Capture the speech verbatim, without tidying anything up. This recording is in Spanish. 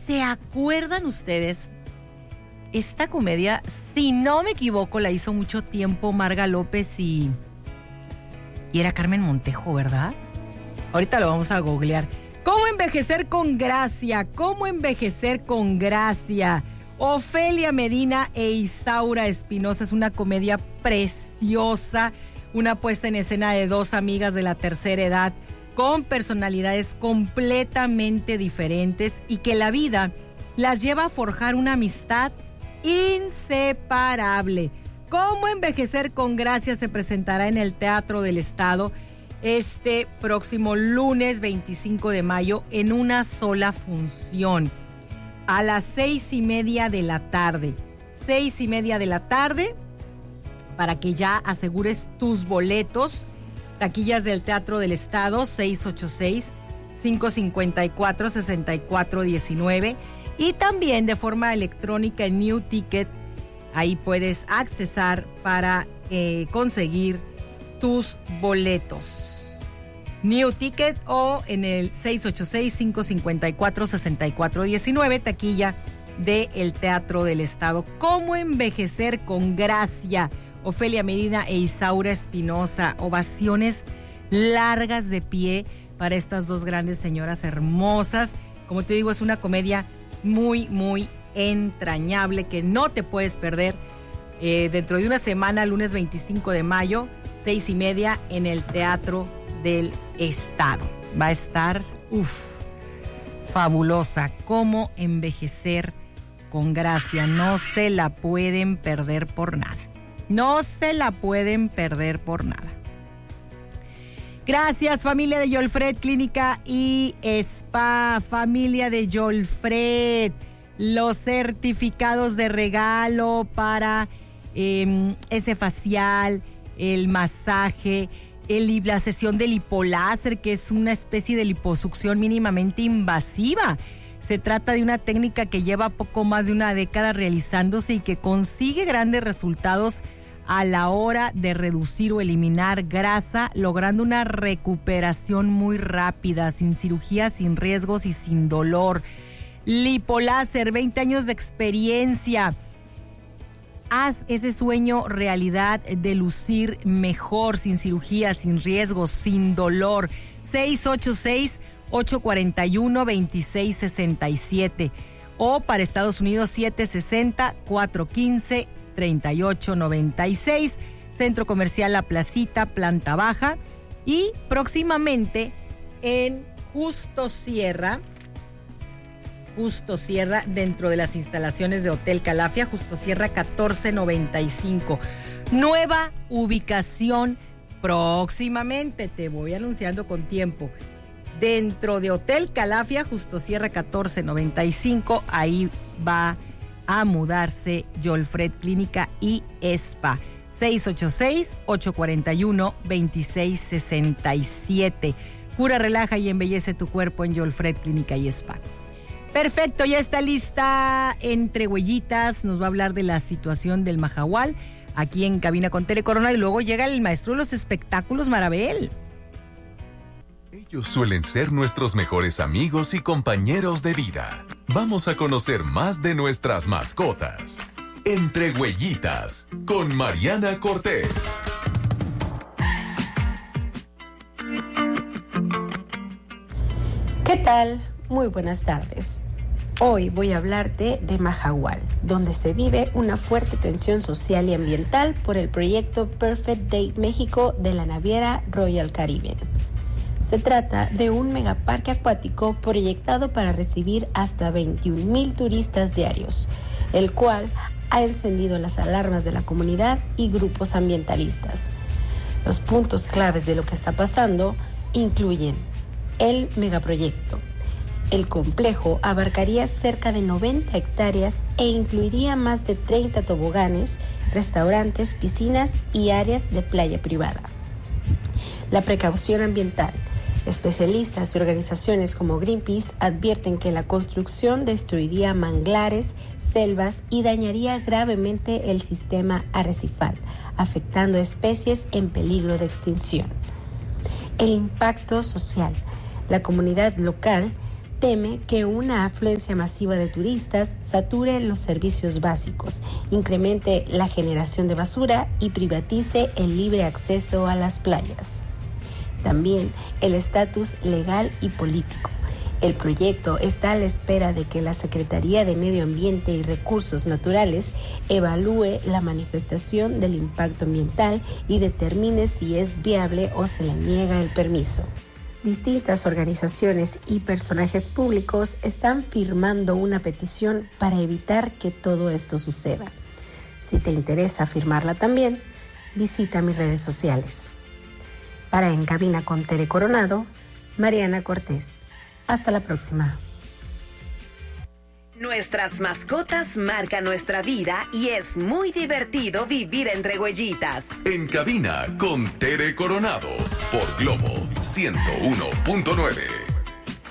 ¿Se acuerdan ustedes? Esta comedia, si no me equivoco, la hizo mucho tiempo Marga López y, y era Carmen Montejo, ¿verdad? Ahorita lo vamos a googlear. ¿Cómo envejecer con gracia? ¿Cómo envejecer con gracia? Ofelia Medina e Isaura Espinosa. Es una comedia preciosa, una puesta en escena de dos amigas de la tercera edad con personalidades completamente diferentes y que la vida las lleva a forjar una amistad inseparable. ¿Cómo envejecer con gracia? Se presentará en el Teatro del Estado este próximo lunes veinticinco de mayo en una sola función a las seis y media de la tarde. Seis y media de la tarde para que ya asegures tus boletos. Taquillas del Teatro del Estado, seis ocho seis, cinco cinco cuatro, seis cuatro uno nueve y también de forma electrónica en New Ticket. Ahí puedes accesar para eh, conseguir tus boletos. New Ticket o en el seis ocho seis, cinco cinco cuatro, seis cuatro uno nueve, taquilla del Teatro del Estado. ¿Cómo envejecer con gracia? Ofelia Medina e Isaura Espinosa. Ovaciones largas de pie para estas dos grandes señoras hermosas. Como te digo, es una comedia muy, muy entrañable que no te puedes perder. Eh, dentro de una semana, lunes veinticinco de mayo, seis y media, en el Teatro del Estado. Va a estar, uff, fabulosa. Cómo envejecer con gracia. No se la pueden perder por nada. No se la pueden perder por nada. Gracias, familia de Yolfred Clínica y Spa. Familia de Yolfred. Los certificados de regalo para eh, ese facial, el masaje, el, la sesión de lipoláser, que es una especie de liposucción mínimamente invasiva. Se trata de una técnica que lleva poco más de una década realizándose y que consigue grandes resultados a la hora de reducir o eliminar grasa, logrando una recuperación muy rápida, sin cirugía, sin riesgos y sin dolor. Lipoláser, veinte años de experiencia. Haz ese sueño realidad de lucir mejor, sin cirugía, sin riesgos, sin dolor. seis ocho seis, ocho cuatro uno, dos seis seis siete o para Estados Unidos siete seis cero, cuatro uno cinco, tres ocho nueve seis, Centro Comercial La Placita, planta baja, y próximamente en Justo Sierra, Justo Sierra, dentro de las instalaciones de Hotel Calafia, Justo Sierra catorce noventa y cinco. Nueva ubicación próximamente, te voy anunciando con tiempo. Dentro de Hotel Calafia, Justo Sierra catorce noventa y cinco, ahí va a mudarse Yolfred Clínica y Spa. seis ocho seis, ocho cuatro uno, dos seis seis siete. Cura, relaja y embellece tu cuerpo en Yolfred Clínica y Spa. Perfecto, ya está lista Entre Huellitas. Nos va a hablar de la situación del Mahahual aquí en Cabina con Tere Corona, y luego llega el maestro de los espectáculos, Marabel. Ellos suelen ser nuestros mejores amigos y compañeros de vida. Vamos a conocer más de nuestras mascotas. Entre Huellitas, con Mariana Cortés. ¿Qué tal? Muy buenas tardes. Hoy voy a hablarte de Mahahual, donde se vive una fuerte tensión social y ambiental por el proyecto Perfect Day México de la naviera Royal Caribbean. Se trata de un megaparque acuático proyectado para recibir hasta veintiún mil turistas diarios, el cual ha encendido las alarmas de la comunidad y grupos ambientalistas. Los puntos claves de lo que está pasando incluyen el megaproyecto. El complejo abarcaría cerca de noventa hectáreas e incluiría más de treinta toboganes, restaurantes, piscinas y áreas de playa privada. La precaución ambiental. Especialistas y organizaciones como Greenpeace advierten que la construcción destruiría manglares, selvas y dañaría gravemente el sistema arrecifal, afectando especies en peligro de extinción. El impacto social. La comunidad local teme que una afluencia masiva de turistas sature los servicios básicos, incremente la generación de basura y privatice el libre acceso a las playas. También el estatus legal y político. El proyecto está a la espera de que la Secretaría de Medio Ambiente y Recursos Naturales evalúe la manifestación del impacto ambiental y determine si es viable o se le niega el permiso. Distintas organizaciones y personajes públicos están firmando una petición para evitar que todo esto suceda. Si te interesa firmarla también, visita mis redes sociales. Para En Cabina con Tere Coronado, Mariana Cortés. Hasta la próxima. Nuestras mascotas marcan nuestra vida y es muy divertido vivir entre huellitas. En Cabina con Tere Coronado por Globo ciento uno punto nueve.